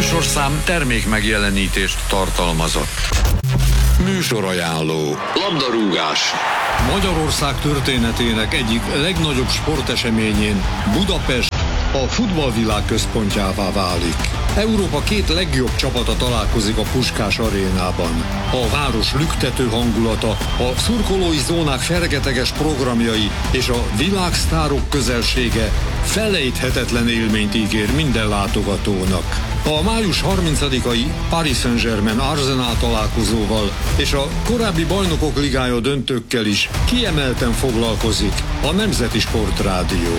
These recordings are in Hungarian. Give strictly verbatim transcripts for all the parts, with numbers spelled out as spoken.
műsorszám termék megjelenítést tartalmazott. Műsorajánló. Labdarúgás. Magyarország történetének egyik legnagyobb sporteseményén Budapest a futballvilág központjává válik. Európa két legjobb csapata találkozik a Puskás arénában. A város lüktető hangulata, a szurkolói zónák fergeteges programjai és a világsztárok közelsége felejthetetlen élményt ígér minden látogatónak. A május harmincadikai Paris Saint-Germain Arsenal találkozóval és a korábbi Bajnokok Ligája döntőkkel is kiemelten foglalkozik a Nemzeti Sportrádió.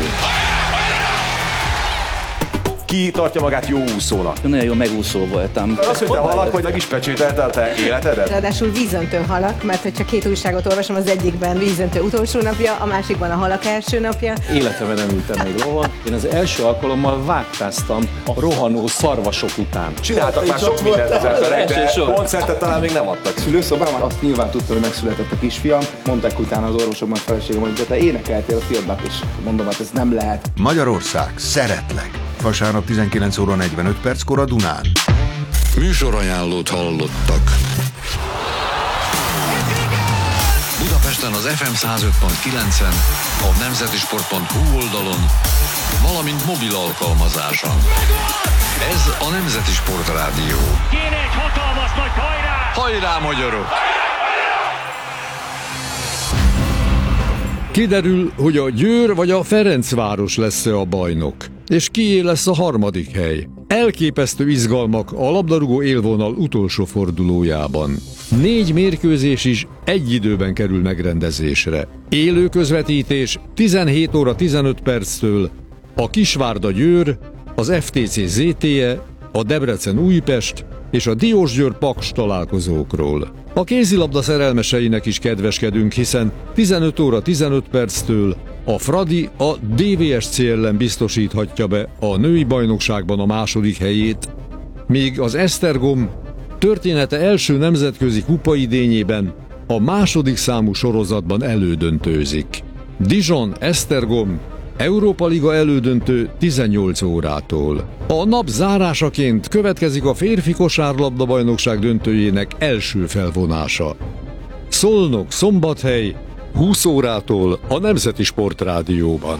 Ki tartja magát jó úszónak? Nagyon jó megúszó voltam. Azt, hogy te halak, hogy meg is pecsételte a te életedet? Ráadásul vízöntő halak, mert hogyha két újságot olvasom, az egyikben vízöntő utolsó napja, a másikban a halak első napja. Életemben nem ültem még rohan. Én az első alkalommal vágtáztam a rohanó szarvasok után. Csináltak már sok mindent az emberek, de koncertet talán még nem adtak. Szülőszobában azt nyilván tudtam, hogy megszületett a kisfiam. Mondták utána az orvosokban, a feleségem, hogy de te énekeltél a filmben, és mondom, hát ez nem lehet. Magyarország, szeretlek! Vasárnap tizenkilenc óra negyvenöt perckor a Dunán. Műsorajánlót hallottak. Budapesten az ef em száz öt pont kilencen, a nemzetisport pont hu oldalon, valamint mobil alkalmazáson. Ez a Nemzeti Sportrádió. Kéne egy hatalmas nagy hajrá! Hajrá, magyarok! Kiderül, hogy a Győr vagy a Ferencváros lesz a bajnok, és kié lesz a harmadik hely. Elképesztő izgalmak a labdarúgó élvonal utolsó fordulójában. Négy mérkőzés is egy időben kerül megrendezésre. Élő közvetítés tizenhét óra tizenöt perctől a Kisvárda Győr, az ef té cé zé té e, a Debrecen Újpest és a Diósgyőr Paks találkozókról. A kézilabda szerelmeseinek is kedveskedünk, hiszen tizenöt óra tizenöt perctől a Fradi a dé vé es cé ellen biztosíthatja be a női bajnokságban a második helyét, míg az Esztergom története első nemzetközi kupaidényében a második számú sorozatban elődöntőzik. Dijon-Esztergom Európa Liga elődöntő tizennyolc órától. A nap zárásaként következik a férfi kosárlabda bajnokság döntőjének első felvonása. Szolnok-Szombathely húsz órától a Nemzeti Sportrádióban.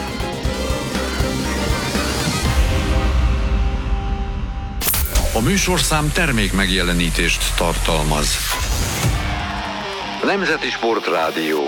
A műsorszám termék megjelenítést tartalmaz. Nemzeti Sportrádió.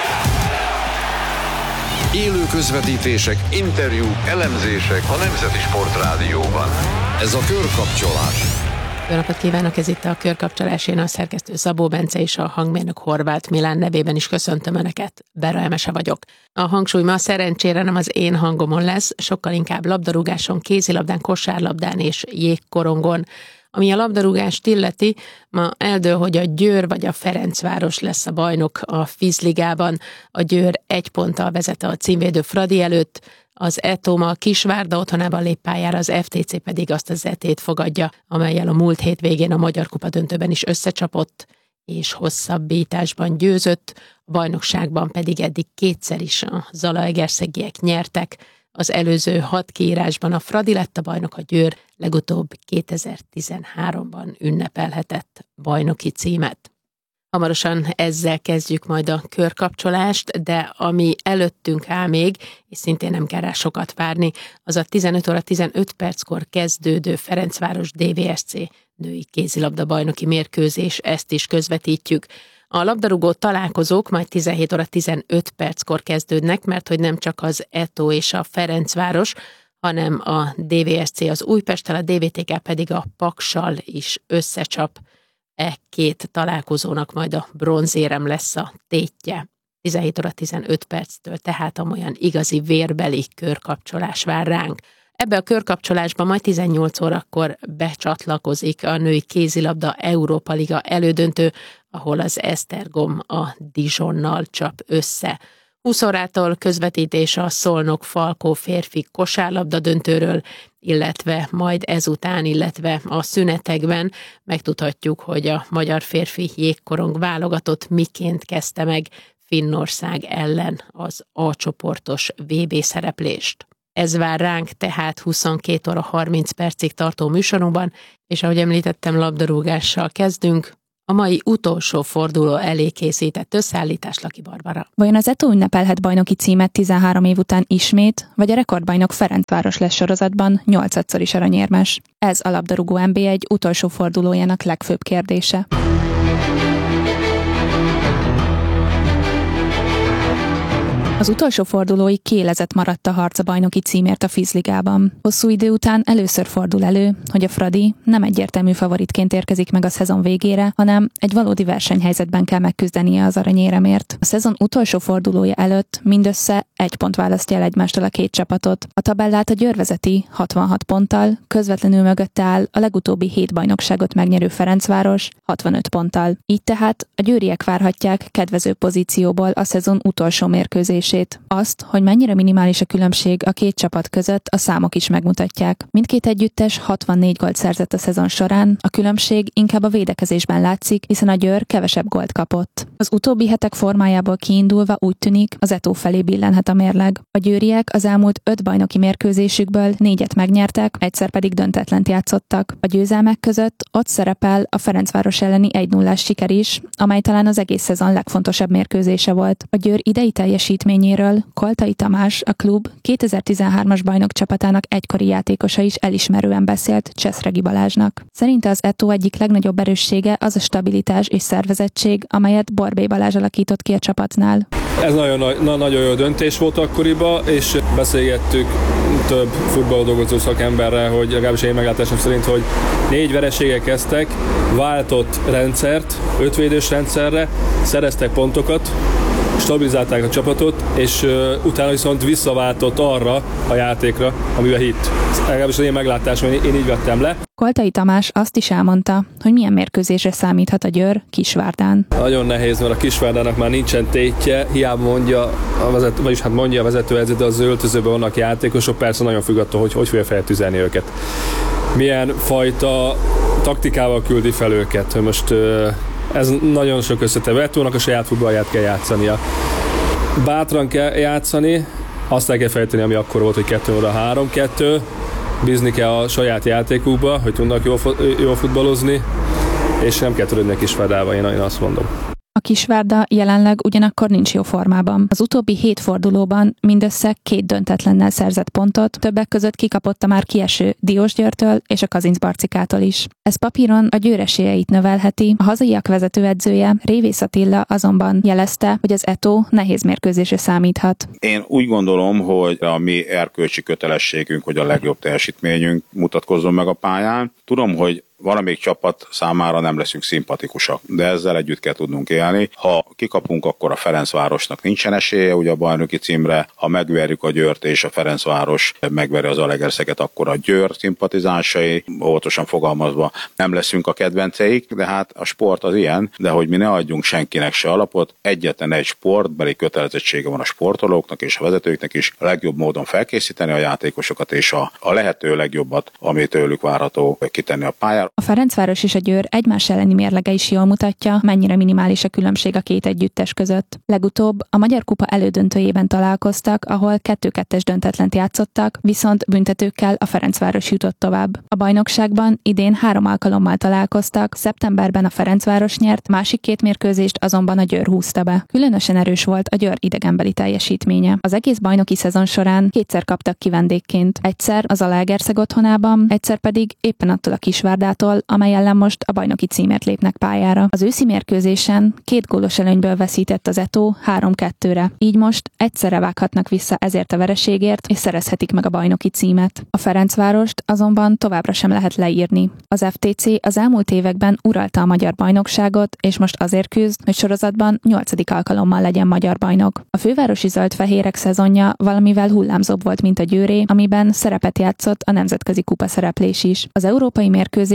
Élő közvetítések, interjúk, elemzések a Nemzeti Sportrádióban. Ez a Körkapcsolás. Jó napot kívánok, ez itt a Körkapcsolás, én a szerkesztő Szabó Bence és a hangmérnök Horváth Milán nevében is köszöntöm Önöket. Bera Emese vagyok. A hangsúly ma szerencsére nem az én hangomon lesz, sokkal inkább labdarúgáson, kézilabdán, kosárlabdán és jégkorongon. Ami a labdarúgást illeti, ma eldől, hogy a Győr vagy a Ferencváros lesz a bajnok a Fizligában. A Győr egy ponttal vezet a címvédő Fradi előtt, az é té o ma a Kisvárda otthonában lép pályára, az ef té cé pedig azt a Zetét fogadja, amellyel a múlt hétvégén a Magyar Kupa döntőben is összecsapott, és hosszabbításban győzött, a bajnokságban pedig eddig kétszer is a zalaegerszegiek nyertek. Az előző hat kiírásban a Fradi lett a bajnok, a Győr legutóbb kétezer-tizenháromban ünnepelhetett bajnoki címet. Hamarosan ezzel kezdjük majd a körkapcsolást, de ami előttünk áll még, és szintén nem kell rá sokat várni, az a tizenöt óra tizenöt perckor kezdődő Ferencváros dé vé es cé női kézilabda bajnoki mérkőzés, ezt is közvetítjük. A labdarúgó találkozók majd tizenhét óra tizenöt perckor kezdődnek, mert hogy nem csak az é té o és a Ferencváros, hanem a dé vé es cé az Újpesttel, a dé vé té ká pedig a Paksal is összecsap. E két találkozónak majd a bronzérem lesz a tétje. tizenhét óra tizenöt perctől tehát amolyan igazi vérbeli körkapcsolás vár ránk. Ebbe a körkapcsolásban majd tizennyolc órakor becsatlakozik a női kézilabda Európa Liga elődöntő, ahol az Esztergom a Dijonnal csap össze. húsz órától közvetítés a Szolnok-Falkó férfi kosárlabda döntőről, illetve majd ezután, illetve a szünetekben megtudhatjuk, hogy a magyar férfi jégkorong válogatott miként kezdte meg Finnország ellen az A csoportos vé bé szereplést. Ez vár ránk tehát huszonkét óra harminc percig tartó műsorunkban, és ahogy említettem, labdarúgással kezdünk. A mai utolsó forduló elé készített összeállítás Laki Barbara. Vajon az Eto ünnepelhet bajnoki címet tizenhárom év után ismét, vagy a rekordbajnok Ferencváros lesz sorozatban nyolcadszor is aranyérmes? Ez a labdarúgó en bé egy utolsó fordulójának legfőbb kérdése. Az utolsó fordulóig kiélezett maradt a harc a bajnoki címért a Fizligában. Hosszú idő után először fordul elő, hogy a Fradi nem egyértelmű favoritként érkezik meg a szezon végére, hanem egy valódi versenyhelyzetben kell megküzdenie az aranyéremért. A szezon utolsó fordulója előtt mindössze egy pont választja el egymástól a két csapatot. A tabellát a Győr vezeti hatvanhat ponttal, közvetlenül mögötte áll a legutóbbi hét bajnokságot megnyerő Ferencváros hatvanöt ponttal. Így tehát a győriek várhatják kedvező pozícióból a szezon utolsó mérkőzését. Azt, hogy mennyire minimális a különbség a két csapat között, a számok is megmutatják. Mindkét együttes hatvannégy gólt szerzett a szezon során, a különbség inkább a védekezésben látszik, hiszen a Győr kevesebb gólt kapott. Az utóbbi hetek formájából kiindulva úgy tűnik, az Eto felé billenhet a mérleg. A győriek az elmúlt öt bajnoki mérkőzésükből négyet megnyertek, egyszer pedig döntetlent játszottak. A győzelmek között ott szerepel a Ferencváros elleni egy nullás siker is, amely talán az egész szezon legfontosabb mérkőzése volt. A Győr idei teljesítmény Koltai Tamás, a klub kétezer-tizenhármas bajnok csapatának egykori játékosa is elismerően beszélt Cseszregi Balázsnak. Szerinte az Eto egyik legnagyobb erőssége az a stabilitás és szervezettség, amelyet Borbély Balázs alakított ki a csapatnál. Ez nagyon, na, nagyon jó döntés volt akkoriban, és beszélgettük több futballdolgozó szakemberrel, hogy legalábbis én meglátásom szerint, hogy négy vereséggel kezdtek, váltott rendszert, ötvédős rendszerre, szereztek pontokat, stabilizálták a csapatot, és uh, utána viszont visszaváltott arra a játékra, amivel hitt. Legalábbis az én meglátásom, én, én így vettem le. Koltai Tamás azt is elmondta, hogy milyen mérkőzésre számíthat a Győr Kisvárdán. Nagyon nehéz, mert a Kisvárdának már nincsen tétje, hiába mondja a vezető, vagyis hát mondja a vezetőedző, de az öltözőben vannak játékosok, persze nagyon függ attól, hogy hogy fogja feltüzelni őket. Milyen fajta taktikával küldi fel őket, hogy most uh, ez nagyon sok összetevő. Etónak a saját futballját kell játszania. Bátran kell játszani, azt el kell fejteni, ami akkor volt, hogy kettő óra három kettő. Bízni kell a saját játékukba, hogy tudnak jól, jól futballozni, és nem kell törődni a Kisvárdával, én, én azt mondom. A Kisvárda jelenleg ugyanakkor nincs jó formában. Az utóbbi hét fordulóban mindössze két döntetlennel szerzett pontot, többek között kikapott a már kieső Diósgyőrtől és a Kazincbarcikától is. Ez papíron a Győr esélyeit növelheti, a hazaiak vezetőedzője, Révész Attila azonban jelezte, hogy az Eto nehéz mérkőzésre számíthat. Én úgy gondolom, hogy a mi erkölcsi kötelességünk, hogy a legjobb teljesítményünk mutatkozzon meg a pályán. Tudom, hogy valamelyik csapat számára nem leszünk szimpatikusak, de ezzel együtt kell tudnunk élni. Ha kikapunk, akkor a Ferencvárosnak nincsen esélye ugye a bajnoki címre, ha megverjük a Győrt és a Ferencváros megveri az Alegerszeket, akkor a Győr szimpatizánsai, óvatosan fogalmazva, nem leszünk a kedvenceik, de hát a sport az ilyen, de hogy mi ne adjunk senkinek se alapot, egyetlen egy sportbeli kötelezettsége van a sportolóknak és a vezetőknek is, a legjobb módon felkészíteni a játékosokat és a, a lehető legjobbat, amit tőlük várható, kitenni a pályára. A Ferencváros és a Győr egymás elleni mérlege is jól mutatja, mennyire minimális a különbség a két együttes között. Legutóbb a Magyar Kupa elődöntőjében találkoztak, ahol kettő-kettes döntetlent játszottak, viszont büntetőkkel a Ferencváros jutott tovább. A bajnokságban idén három alkalommal találkoztak, szeptemberben a Ferencváros nyert, másik két mérkőzést azonban a Győr húzta be. Különösen erős volt a Győr idegenbeli teljesítménye. Az egész bajnoki szezon során kétszer kaptak ki vendégként. Egyszer az Zalaegerszeg otthonában, egyszer pedig éppen attól a Kisvárdától, amely ellen most a bajnoki címért lépnek pályára. Az őszi mérkőzésen két gólos előnyből veszített az Eto három kettőre. Így most egyszerre vághatnak vissza ezért a vereségért, és szerezhetik meg a bajnoki címet. A Ferencvárost azonban továbbra sem lehet leírni. Az ef té cé az elmúlt években uralta a magyar bajnokságot, és most azért küzd, hogy sorozatban nyolcadik alkalommal legyen magyar bajnok. A fővárosi zöldfehérek szezonja valamivel hullámzóbb volt, mint a Győré, amiben szerepet játszott a nemzetközi kupa szereplés is. Az európai mérkőzés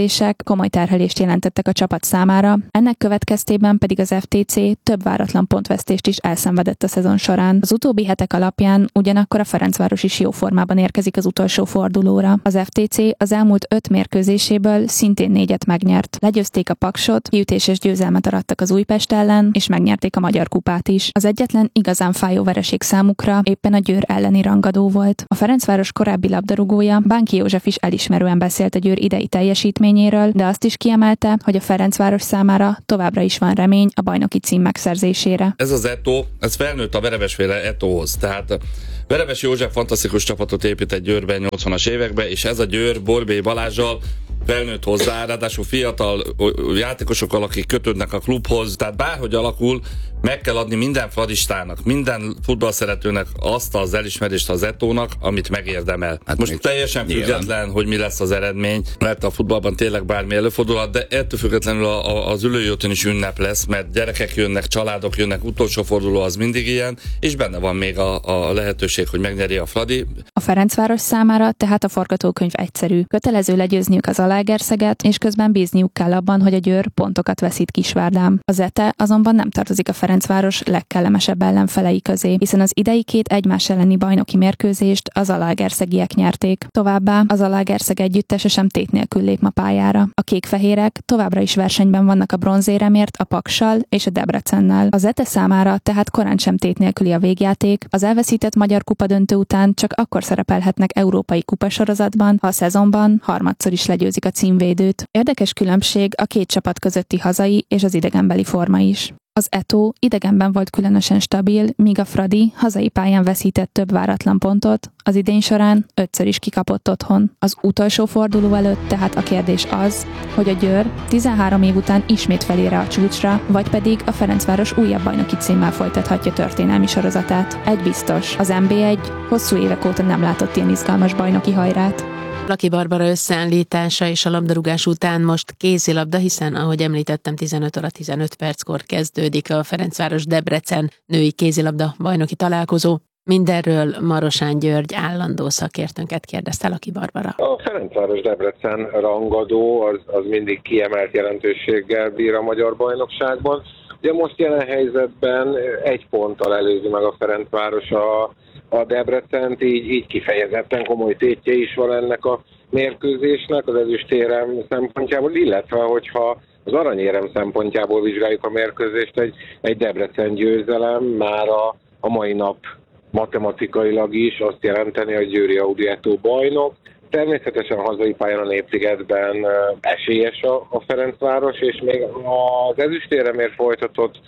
mérkőzések komoly terhelést jelentettek a csapat számára, ennek következtében pedig az ef té cé több váratlan pontvesztést is elszenvedett a szezon során. Az utóbbi hetek alapján ugyanakkor a Ferencváros is jó formában érkezik az utolsó fordulóra. Az ef té cé az elmúlt öt mérkőzéséből szintén négyet megnyert. Legyőzték a Paksot, kiütéses győzelmet arattak az Újpest ellen, és megnyerték a Magyar Kupát is. Az egyetlen igazán fájó vereség számukra éppen a Győr elleni rangadó volt. A Ferencváros korábbi labdarúgója, Bánki József is elismerően beszélt a Győr idei teljesítményéről, de azt is kiemelte, hogy a Ferencváros számára továbbra is van remény a bajnoki cím megszerzésére. Ez az Eto, ez felnőtt a Verebesféle Etóhoz, tehát Verebes József fantasztikus csapatot épített Győrben nyolcvanas években, és ez a Győr Borbély Balázsral felnőtt hozzá, ráadásul fiatal játékosokkal, akik kötődnek a klubhoz, tehát bárhogy alakul, meg kell adni minden fradistának, minden futballszeretőnek azt az elismerést az Etónak, amit megérdemel. Hát most teljesen független, hogy mi lesz az eredmény, mert a futballban tényleg bármi előfordulhat, de ettől függetlenül a, a, az ülői úton is ünnep lesz, mert gyerekek jönnek, családok jönnek, utolsó forduló az mindig ilyen, és benne van még a, a lehetőség, hogy megnyeri a Fradi. A Ferencváros számára tehát a forgatókönyv egyszerű. Kötelező legyőzniük az Zalaegerszeget, és közben bízniuk kell abban, hogy a Győr pontokat veszít Kisvárdán. Az Ete azonban nem tartozik a Ferencváros legkellemesebb ellenfelei közé, hiszen az idei két egymás elleni bajnoki mérkőzést az zalaegerszegiek nyerték. Továbbá az Zalaegerszeg együttese sem tét nélkül lép ma pályára. A kékfehérek továbbra is versenyben vannak a bronzéremért a Paksal és a Debrecennel. Az Ete számára tehát korán sem tét nélküli a végjáték. Az elveszített Magyar Kupa döntő után csak akkor szerepelhetnek európai kupasorozatban, ha a szezonban harmadszor is legyőzik a címvédőt. Érdekes különbség a két csapat közötti hazai és az idegenbeli forma is. Az Eto idegenben volt különösen stabil, míg a Fradi hazai pályán veszített több váratlan pontot, az idény során ötször is kikapott otthon. Az utolsó forduló előtt tehát a kérdés az, hogy a Győr tizenhárom év után ismét felére a csúcsra, vagy pedig a Ferencváros újabb bajnoki címmel folytathatja történelmi sorozatát. Egy biztos, az en bé egy hosszú évek óta nem látott ilyen izgalmas bajnoki hajrát. Laki Barbara összeállítása és a labdarúgás után most kézilabda, hiszen ahogy említettem, tizenöt óra tizenöt perckor kezdődik a Ferencváros Debrecen női kézilabda bajnoki találkozó. Mindenről Marosán György állandó szakértőnket kérdezte Laki Barbara. A Ferencváros Debrecen rangadó az, az mindig kiemelt jelentőséggel bír a magyar bajnokságban. Ugye most jelen helyzetben egy ponttal előzi meg a Ferencváros a a Debrecent, így, így kifejezetten komoly tétje is van ennek a mérkőzésnek az ezüstérem szempontjából, illetve hogyha az aranyérem szempontjából vizsgáljuk a mérkőzést, egy, egy Debrecen győzelem már a, a mai nap matematikailag is azt jelenteni, hogy Győri Audi Eto bajnok. Természetesen a hazai pályán a Népszigetben esélyes a, a Ferencváros, és még az ezüstéremért folytatott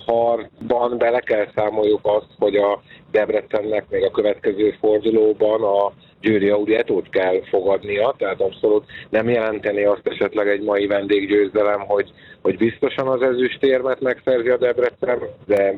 harcban bele kell számoljuk azt, hogy a Debrecennek még a következő fordulóban a Győri Audi Etót kell fogadnia, tehát abszolút nem jelenteni azt esetleg egy mai vendéggyőzelem, hogy, hogy biztosan az ezüstérmet megszerzi a Debrecen, de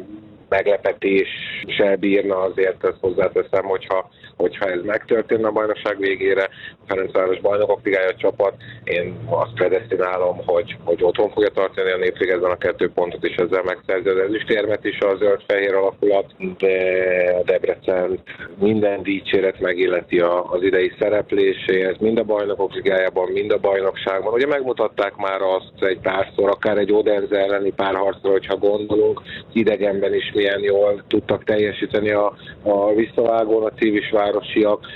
meglepetéssel bírna, azért ezt hozzáteszem, hogyha, hogyha ez megtörténne a bajnokság végére. A Ferencváros Bajnokok Ligája csapat, én azt predesztinálom, hogy, hogy otthon fogja tartani a Népszigetben a kettő pontot, és ezzel megszerzi az ezüstérmet is a zöld-fehér alakulat, de a Debrecen minden dicséret megilleti az idei szerepléséhez, mind a Bajnokok Ligájában, mind a bajnokságban. Ugye megmutatták már azt egy párszor, akár egy Odense elleni párharcra, hogyha gondolunk, idegenben is milyen jól tudtak teljesíteni a, a visszavágón a civisvárosiak.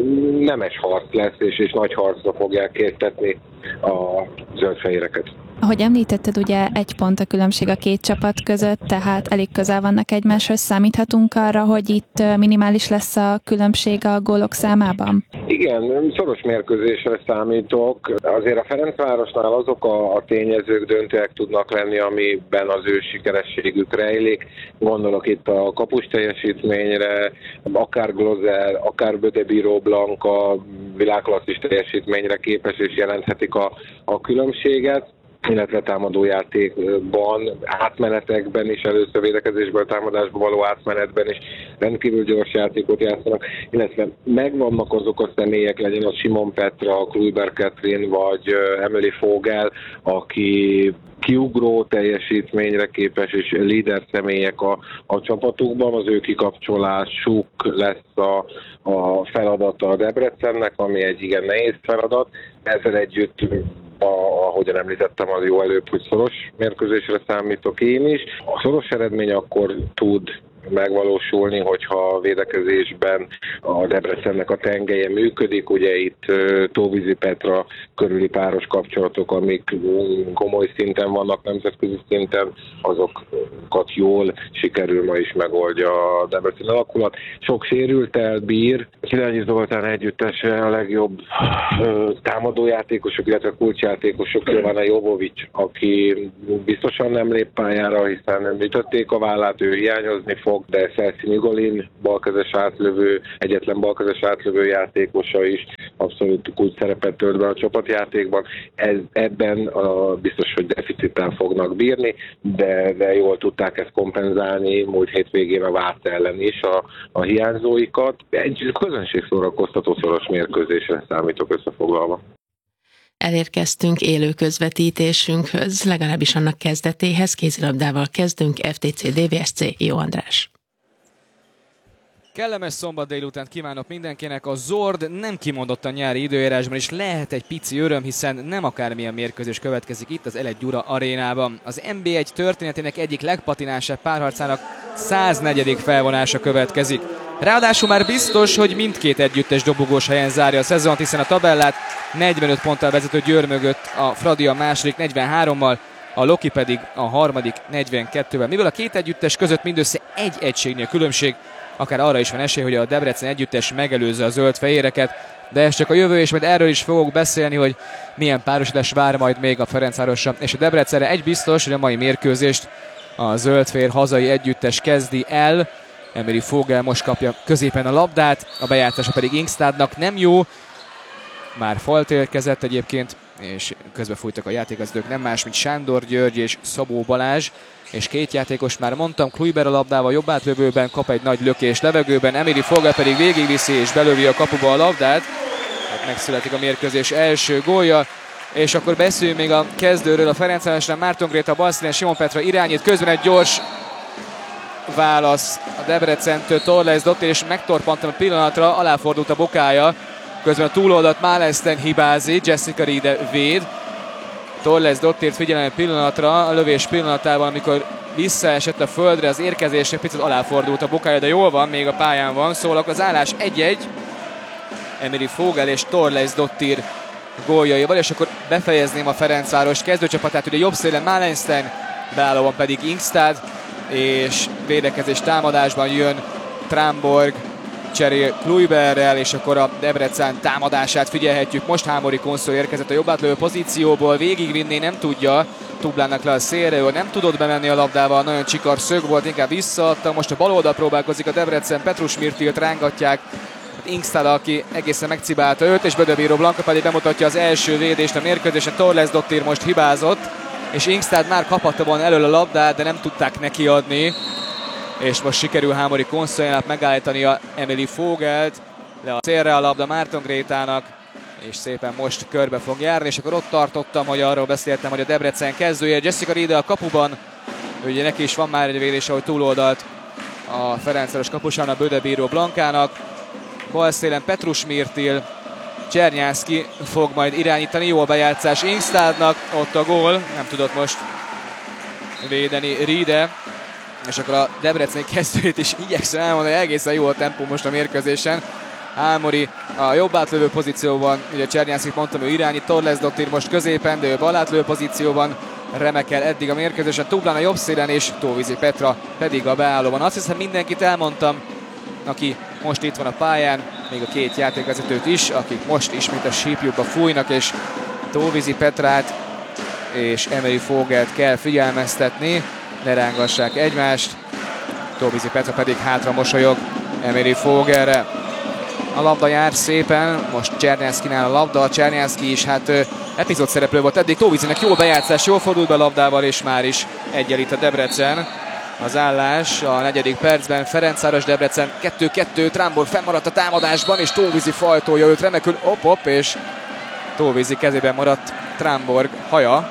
Nemes harc lesz, és, és nagy harcra fogják késztetni a zöldfehéreket. Ahogy említetted, ugye egy pont a különbség a két csapat között, tehát elég közel vannak egymáshoz. Számíthatunk arra, hogy itt minimális lesz a különbség a gólok számában? Igen, szoros mérkőzésre számítok. Azért a Ferencvárosnál azok a, a tényezők döntőek tudnak lenni, amiben az ő sikerességük rejlik. Gondolok itt a kapus teljesítményre, akár Glozer, akár Bödebíró Blanka világklasszis teljesítményre képes és jelenthetik a, a különbséget, illetve támadójátékban, átmenetekben is, először védekezésből támadásba való átmenetben is rendkívül gyors játékot játszanak, illetve megvannak azok a személyek, legyen a Simon Petra, a Kluiber Katrin vagy Emily Fogel, aki kiugró teljesítményre képes és líder személyek a, a csapatukban, az ő kikapcsolásuk lesz a, a feladata a Debrecennek, ami egy igen nehéz feladat. Ezzel együtt a, ahogyan említettem, az jó előbb, hogy szoros mérkőzésre számítok én is. A szoros eredmény akkor tud megvalósulni, hogyha a védekezésben a Debrecennek a tengelye működik. Ugye itt Tóvízi Petra körüli páros kapcsolatok, amik komoly szinten vannak, nemzetközi szinten, azokat jól sikerül ma is megoldja a Debrecen alakulat. Sok sérülttel bír. Szilágyi Zoltán együttese a legjobb támadójátékosok, illetve kulcsjátékosok, Jovana Jovovics, aki biztosan nem lép pályára, hiszen ütötték a vállát, ő hiányozni fog, de Szelszín Igolin balkezes átlövő, egyetlen balkezes átlövő játékosa is abszolút kulcs szerepet tölt be a csapatjátékban. Ez, ebben a, biztos, hogy deficittel fognak bírni, de, de jól tudták ezt kompenzálni múlt hétvégén a Vác ellen is a, a hiányzóikat. Egy közönségszórakoztató szoros mérkőzésre számítok összefoglalva. Elérkeztünk élő közvetítésünkhöz, legalábbis annak kezdetéhez. Kézilabdával kezdünk, ef té cé dé vé es cé, Jó András. Kellemes szombat délutánt kívánok mindenkinek. A Zord nem kimondottan nyári időjárásban, és lehet egy pici öröm, hiszen nem akármilyen mérkőzés következik itt az Elek Gyura arénában. Az en bé egy történetének egyik legpatinásabb párharcának száznegyedik felvonása következik. Ráadásul már biztos, hogy mindkét együttes dobogós helyen zárja a szezont, hiszen a tabellát negyvenöt ponttal vezető Győr mögött a Fradi a második negyvenhárommal, a Loki pedig a harmadik negyvenkettővel. Mivel a két együttes között mindössze egy egységnél különbség, akár arra is van esély, hogy a Debrecen együttes megelőzze a zöld-fehéreket, de ez csak a jövő, és majd erről is fogok beszélni, hogy milyen párosítás vár majd még a Ferencvárosra és a Debrecenre. Egy biztos, hogy a mai mérkőzést a zöld-fehér hazai együttes kezdi el. Emery Fogel most kapja középen a labdát, a bejátszása pedig Ingstadnak nem jó. Már falt érkezett egyébként, és közben fújtak a játékvezetők, nem más, mint Sándor György és Szabó Balázs. És két játékos már mondtam, Kluiber a labdával jobb átlövőben, kap egy nagy lökés levegőben, Emery Fogel pedig végigviszi és belövi a kapuba a labdát. Hát megszületik a mérkőzés első gólja. És akkor beszéljünk még a kezdőről, a Ferencvárosnál. Márton Gréta balszínen, Simon Petra irányít, közben egy gyors válasz a Debrecentől, Torles Dottir, és megtorpantam a pillanatra, aláfordult a bokája. Közben a túloldalt Málesten hibázik, Jessica Riede véd. Torles Dottirt figyelem pillanatra, a lövés pillanatában, amikor visszaesett a földre az érkezésre, picit aláfordult a bokája, de jól van, még a pályán van, szóval az állás egy-egy. Emery Fogel és Torles Dottir góljaival, és akkor befejezném a Ferencváros kezdőcsapatát, ugye jobb szélen Málesten, beállóban pedig Ingstad, és védekezés támadásban jön Tramborg, cserél Kluiberrel, és akkor a Debrecen támadását figyelhetjük. Most Hámori Konszol érkezett a jobb átlövő pozícióból, végigvinni nem tudja, Tublának le a szélre, nem tudott bemenni a labdával, nagyon csikar szög volt, inkább visszaadta. Most a bal oldal próbálkozik a Debrecen, Petrus Mirtilt rángatják, Ingstad, aki egészen megcibálta őt, és Bödöbíró Blanka pedig bemutatja az első védést a mérkőzésen. Torles Dottir most hibázott, és Ingstad már kaphatta volna elől a labdát, de nem tudták neki adni. És most sikerül Hámori Konszoljának megállítani a Emery Fogelt, le a célra a labda Márton Grétának, és szépen most körbe fog járni, és akkor ott tartottam, hogy arról beszéltem, hogy a Debrecen kezdője, Jessica Riede a kapuban, ugye neki is van már egy védés, ahogy túloldalt a Ferencváros kapusán a Bödöbíró Blankának, balszélen Petrus Mirtil, Csernyánszki fog majd irányítani, jó a bejátszás Ingstadnak, ott a gól, nem tudott most védeni Riede. És akkor a Debreceni kezdőjét is igyekszem elmondani, hogy egészen jó a tempó most a mérkőzésen. Hámori a jobb átlövő pozícióban, ugye Csernyánszkit mondtam, ő irányít, Torles Dottir most középen, de ő bal átlövő pozícióban remekel eddig a mérkőzésen. Tublán a jobb szélen, és Tóvízi Petra pedig a beállóban. Azt hiszem, mindenkit elmondtam, aki most itt van a pályán, még a két játékvezetőt is, akik most ismét a sípjukba fújnak, és Tóvízi Petrát és Emery Fogelt kell figyelmeztetni. Ne rángassák egymást, Tóvízi Petra pedig hátra mosolyog Emery Fogelre. A labda jár szépen, most Csernyánszkinál a labda, a Csernyánszki is hát epizód szereplő volt eddig, Tóvízinek jó bejátszás, jól fordult be a labdával, és már is egyenlít a Debrecen. Az állás a negyedik percben, Ferencváros Debrecen kettő kettő, Trámbor fennmaradt a támadásban, és Tóvízi fajtója őt remekül, op, op, és Tóvízi kezében maradt Trámborg haja.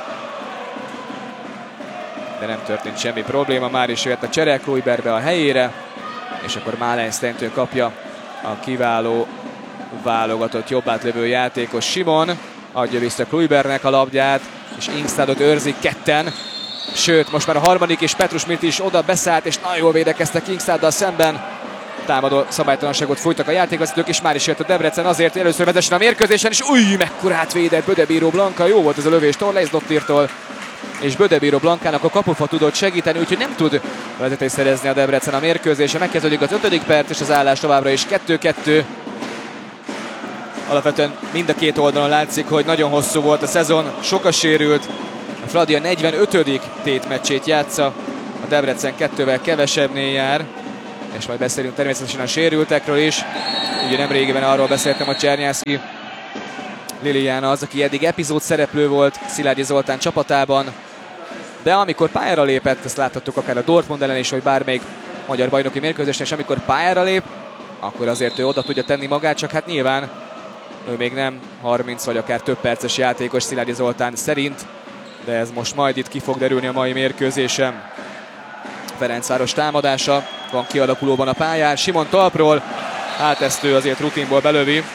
De nem történt semmi probléma, már is jött a csere Kluiberbe a helyére, és akkor Málenstentől kapja a kiváló válogatott jobb átlövő játékos Simon. adja vissza Kluibernek a labdát, és Ingstadot őrzik ketten. Sőt, most már a harmadik, és Petrus-Mirti is oda beszállt, és nagyon jól védekeztek Ingstaddal szemben. Támadó szabálytalanságot fújtak a játékvezetők, és már is jött a Debrecen azért, hogy először vezessen a mérkőzésen, és új, mekkorát védett Bödebíró Blanka, jó volt ez a lövés Torlejsdottirtól, és Bödebíró Blankának a kapufa tudott segíteni, úgyhogy nem tud vezetést szerezni a Debrecen a mérkőzésen. Megkezdődik az ötödik perc, és az állás továbbra is kettő kettő. Alapvetően mind a két oldalon látszik, hogy nagyon hosszú volt a szezon, sok a sérült. A Fradi a negyvenötödik tétmeccsét játsza, a Debrecen kettővel kevesebbnél jár, és majd beszélünk természetesen a sérültekről is. Ugye nem régiben arról beszéltem, hogy Csernyánszky Liliana az, aki eddig epizód szereplő volt Szilágyi Zoltán csapatában, de amikor pályára lépett, ezt láthattuk akár a Dortmund ellen is, vagy bármelyik magyar bajnoki mérkőzésen, és amikor pályára lép, akkor azért ő oda tudja tenni magát, csak hát nyilván ő még nem harminc vagy akár több perces játékos Szilágyi Zoltán szerint, de ez most majd itt ki fog derülni a mai mérkőzésen. Ferencváros támadása van kialakulóban a pályán, Simon talpról, hát ezt ő azért rutinból belövi.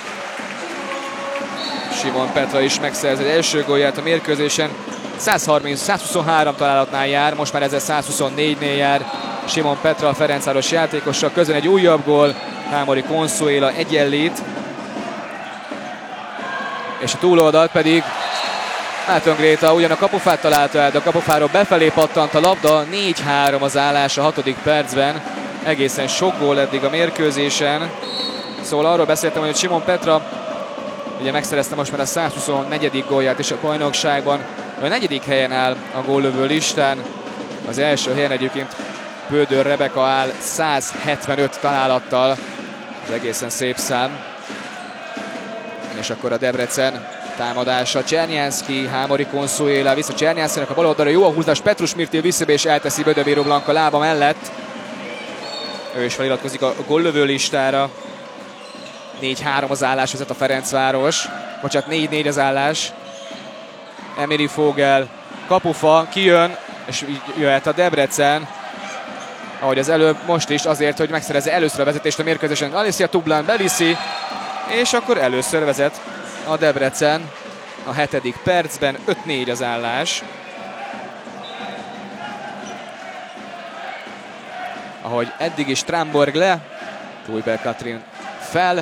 Simon Petra is megszerzi az első gólját a mérkőzésen, száz harminc száz huszonhárom találatnál jár, most már ezzel száz huszonnégynél jár Simon Petra, a Ferencváros játékosa, közben egy újabb gól, Hámori Consuela egyenlít, és a túloldalt pedig Márton Gréta ugyan a kapufát találta el, de a kapufáról befelé pattant a labda, négy három az állás a hatodik percben, egészen sok gól eddig a mérkőzésen. Szóval arról beszéltem, hogy Simon Petra ugye megszerezte most már a száz huszonnegyedik gólját is a bajnokságban, a negyedik helyen áll a góllövő listán, az első helyen egyébként Bődör Rebeka áll száz hetvenöt találattal, ez egészen szép szám. És akkor a Debrecen támadása, Csernyánszky, Hámori Consuela, vissza Csernyánszkynek a bal oldalra, jó a húzás, Petrus-Mirti visszabe és elteszi Bödebíró Blanka lába mellett. Ő is feliratkozik a góllövő listára. négy három az állás, vezet a Ferencváros. Bocsánat, négy négy az állás. Emiri Fogel, kapufa, kijön, és így jöhet a Debrecen. Ahogy az előbb, most is azért, hogy megszerezze először a vezetést a mérkőzésen. Alicia Tublán beviszi, és akkor először vezet a Debrecen a hetedik percben, öt négy az állás. Ahogy eddig is Tramborg le, Kluiber Katrin fel,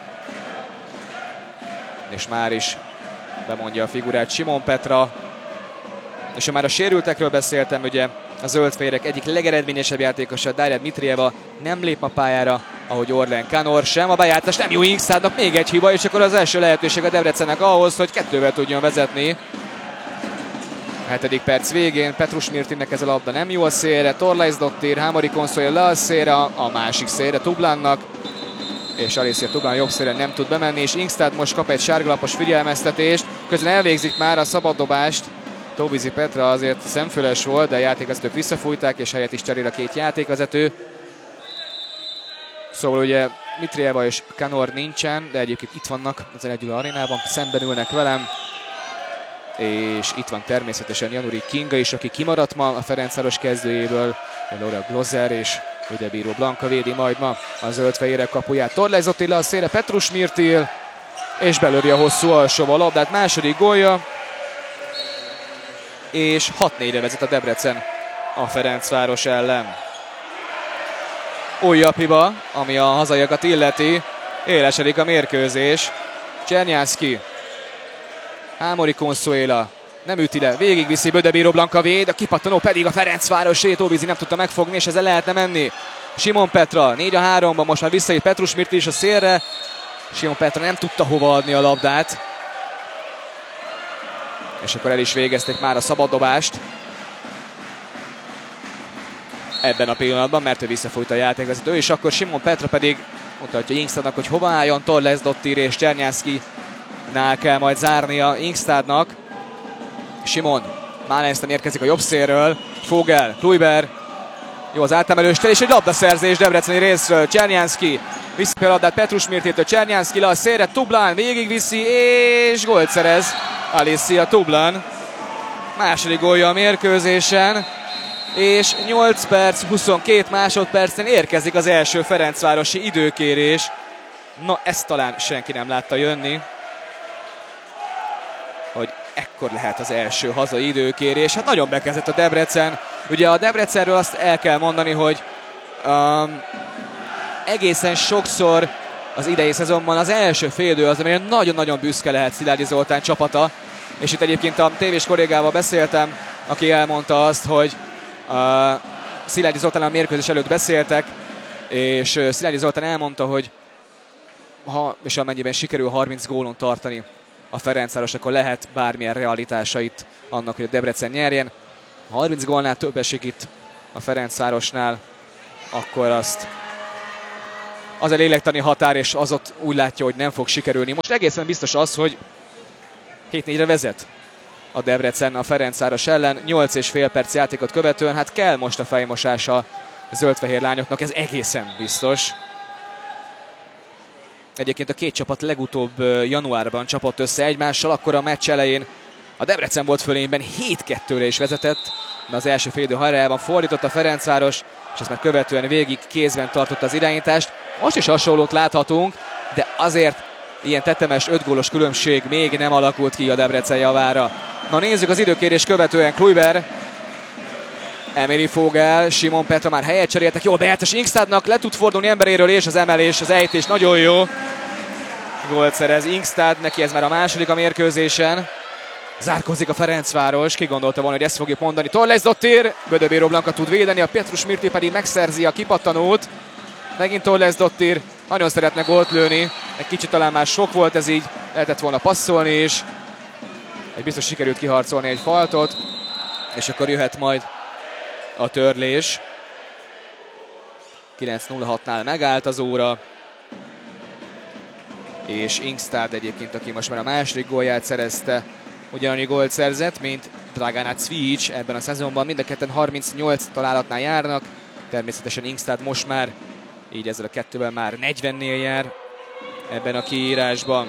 és már is bemondja a figurát Simon Petra. És ha már a sérültekről beszéltem, ugye a zöldfehérek egyik legeredményesebb játékosa, Darja Dmitrieva nem lép a pályára, ahogy Orlen Kanor sem. A bejátszás nem jó, Ingstadnak még egy hiba, és akkor az első lehetőség a Debrecennek ahhoz, hogy kettővel tudjon vezetni. A hetedik perc végén Petrus-Mirtinek ez a labda nem jó a szélre, Torlejsdottir, Hámori Consuela le a szélre, a másik szélre Tublánnak, és Alicia Tublán jobb szélre nem tud bemenni, és Ingstad most kap egy sárgalapos figyelmeztetést, közben elvégzik már a szabaddobást. Tóbizi Petra azért szemfüles volt, de a játékvezetők visszafújták, és helyet is cserél a két játékvezető. Szóval ugye Mitrieva és Kanor nincsen, de egyébként itt vannak az Eleggyula arénában, szemben ülnek velem. És itt van természetesen Januri Kinga is, aki kimaradt ma a Ferencváros kezdőjéből. Laura Glozer és Bödebíró Blanka védi majd ma a zöldfehérek kapuját. Torlejsdottir le a szélre Petrus-Mirtil, és belövi a hosszú alsóba a labdát. Második gólja, és hat négyre vezet a Debrecen a Ferencváros ellen. Újabb hiba, ami a hazaiakat illeti. Élesedik a mérkőzés. Csernyánszky, Hámori Consuela nem üti le, végigviszi, Bödebíró Blanka véd, a kipattanó pedig a Ferencváros, Tóbizi nem tudta megfogni, és ezzel lehetne menni. Simon Petra négy a háromban, most már visszaír Petrus-Mirti is a szélre. Simon Petra nem tudta hova adni a labdát. És akkor el is végezték már a szabaddobást. Ebben a pillanatban, mert ő visszafújta a játékvezető, és akkor Simon Petra pedig mutatja Ingstadnak, hogy hova álljon. Torlejsdottir és Csernyánszkynál kell majd zárnia Ingstadnak. Simon Málenszten érkezik a jobb szélről. Fogel, Kluiber. Jó az átemelőstel, és egy labdaszerzés debreceni részről. Csernyánszky vissza a labdát Petrus-Mirtitől, Csernyánszky le a szélre, Tublán végigviszi, és gólt szerez Alicia Tublán. Második gólja a mérkőzésen, és nyolc perc, huszonkét másodpercen érkezik az első ferencvárosi időkérés. Na, ezt talán senki nem látta jönni. hogy ekkor lehet az első hazai időkérés. Hát nagyon bekezdett a Debrecen. Ugye a Debrecenről azt el kell mondani, hogy um, egészen sokszor az idei szezonban az első fél idő az, amire nagyon-nagyon büszke lehet Szilágyi Zoltán csapata. És itt egyébként a tévés kollégával beszéltem, aki elmondta azt, hogy uh, Szilágyi Zoltán a mérkőzés előtt beszéltek, és uh, Szilágyi Zoltán elmondta, hogy ha és amennyiben sikerül harminc gólon tartani a Ferencváros, akkor lehet bármilyen realitása itt annak, hogy a Debrecen nyerjen. Ha harminc gólnál több esik itt a Ferencvárosnál, akkor azt az a lélektani határ, és az ott úgy látja, hogy nem fog sikerülni. Most egészen biztos az, hogy hét négyre vezet a Debrecen a Ferencváros ellen, nyolc és fél perc játékot követően, hát kell most a fejmosása a zöldfehér lányoknak, ez egészen biztos. Egyébként a két csapat legutóbb januárban csapott össze egymással, akkor a meccs elején a Debrecen volt fölényben hét kettőre is vezetett, de az első fél idő hajrájában fordított a Ferencváros, és ezt már követően végig kézben tartotta az irányítást. Most is hasonlót láthatunk, de azért ilyen tetemes öt gólos különbség még nem alakult ki a Debrecen javára. Na nézzük az időkérés követően Kluiber, Emily Fogel, Simon Petra már helyet cseréltek, jól bejárt Ingstadnak, le tud fordulni emberéről, és az emelés, az ejtés nagyon jó. Gólt szerez Ingstad, neki ez már a második a mérkőzésen. Zárkozik a Ferencváros, ki gondolta volna, hogy ezt fogjuk mondani. Torlesdottir, Bödöbíró Blanka tud védeni, a Petrus Mirti pedig megszerzi a kipattanót. Megint Torlesdottir, nagyon szeretne gólt lőni, egy kicsit talán már sok volt ez így, lehetett volna passzolni is. Egy biztos sikerült kiharcolni egy faltot, és akkor jöhet majd a törlés. kilenc nulla hatnál megállt az óra. És Ingstad egyébként, aki most már a második gólját szerezte, ugyanannyi gólt szerzett, mint Dragana Cvic ebben a szezonban. Mind a ketten harmincnyolc találatnál járnak. Természetesen Ingstad most már, így ezzel a kettővel már negyvennél jár ebben a kiírásban.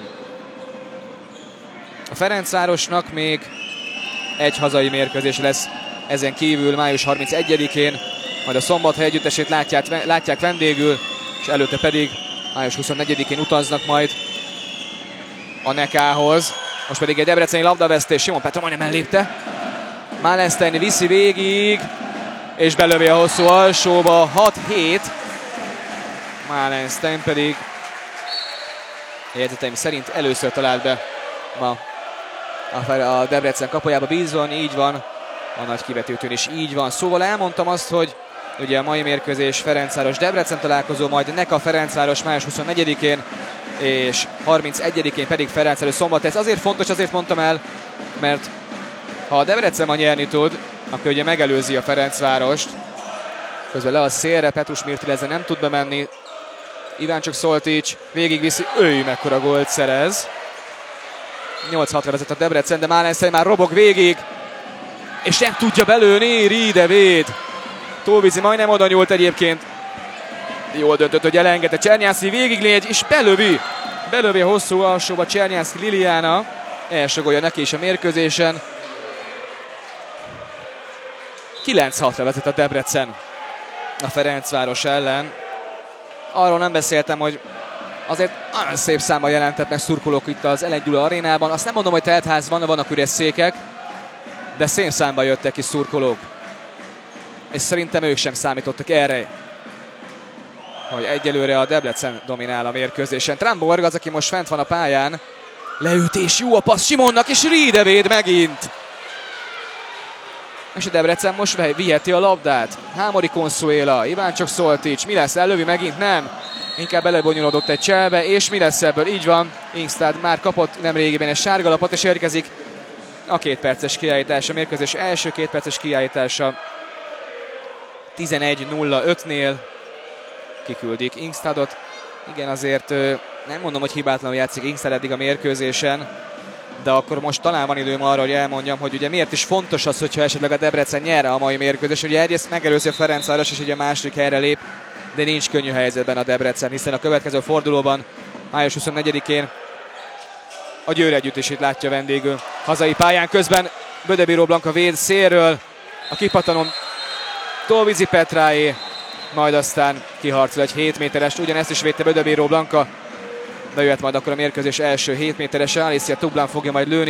A Ferencvárosnak még egy hazai mérkőzés lesz ezen kívül május harmincegyedikén, majd a Szombathely együttesét látják, látják vendégül, és előtte pedig május huszonnegyedikén utaznak majd a Nekához. Most pedig egy debreceni labdavesztés, Simon Petra majdnem ellépte. Málenstein viszi végig, és belövi a hosszú alsóba, hat hét. Málenstein pedig jegyzeteim szerint először talált be ma a Debrecen kapujába, bízon, így van. A nagy kivetőtőn is így van. Szóval elmondtam azt, hogy ugye a mai mérkőzés Ferencváros-Debrecen találkozó, majd Neka Ferencváros május huszonnegyedikén, és harmincegyedikén pedig Ferencváros Szombathely. Ez azért fontos, azért mondtam el, mert ha a Debrecen ma nyerni tud, akkor ugye megelőzi a Ferencvárost. Közben le a szélre, Petrus Mirti ezzel nem tud bemenni. Iváncsuk Szoltics végigviszi, ő mekkora gólt szerez. nyolc hatra vezet a Debrecen, de Málenstein már robog végig, és nem tudja belőni, Riede véd. Tóvizi majdnem oda nyúlt egyébként. Jól döntött, hogy elengedte Csernyánszki, végiglégy, és belövi. Belövi a hosszú alsóba Csernyánszki Liliana. Első gólja neki is a mérkőzésen. kilenc hatra vezet a Debrecen a Ferencváros ellen. Arról nem beszéltem, hogy azért nagyon szép számban jelentett meg szurkolók itt az Eleny Gyula arénában. Azt nem mondom, hogy teltház van, vannak üres székek, de szép számban jöttek ki szurkolók. És szerintem ők sem számítottak erre, hogy egyelőre a Debrecen dominál a mérkőzésen. Tramborg az, aki most fent van a pályán. Leütés, jó a passz Simonnak, és Riede véd megint. És a Debrecen most viheti a labdát. Hámori Consuela, Iváncsok Szoltics, mi lesz, ellövi megint? Nem. Inkább belebonyolódott egy cselbe, és mi lesz ebből? Így van, Ingstad már kapott nemrégiben egy sárgalapot, és érkezik a két perces kiállítása, a mérkőzés első két perces kiállítása. tizenegy nulla ötnél kiküldik Ingstadot. Igen, azért nem mondom, hogy hibátlanul játszik Ingstad eddig a mérkőzésen, de akkor most talán van időm arra, hogy elmondjam, hogy ugye miért is fontos az, hogyha esetleg a Debrecen nyer a mai mérkőzés. Ugye egyrészt megelőzi a Ferencváros, és ugye a második helyre lép, de nincs könnyű helyzetben a Debrecen, hiszen a következő fordulóban május huszonnegyedikén a Győr együttesét látja vendégül. Hazai pályán közben Bödöbíró Blanka véd szélről, a kipatanon Tóvizi Petráé, majd aztán kiharcol egy hét méterest, ugyanezt is védte Bödöbíró Blanka, de jöhet majd akkor a mérkőzés első hét méterese, Alicia Tublán fogja majd lőni.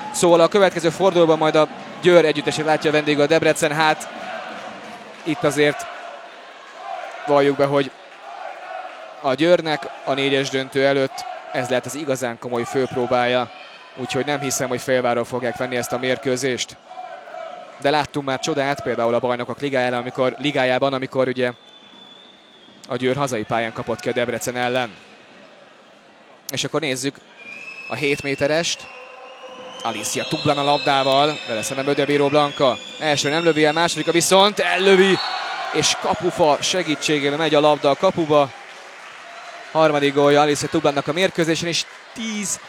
Szóval a következő fordulóban majd a Győr együttesét látja a vendég a Debrecen. Hát itt azért valljuk be, hogy a Győrnek a négyes döntő előtt ez lehet az igazán komoly főpróbája. Úgyhogy nem hiszem, hogy félváról fogják venni ezt a mérkőzést. De láttunk már csodát, például a Bajnokok Ligájában, amikor, ligájában, amikor ugye a Győr hazai pályán kapott ki a Debrecen ellen. És akkor nézzük a hét méterest. Alicia Tublan a labdával, vele szemben Ödevíró Blanka. Első nem lövi el, másodika viszont ellövi, és kapufa segítségével megy a labda a kapuba. Harmadik gólja Alicia Tublannak a mérkőzésen, és tíz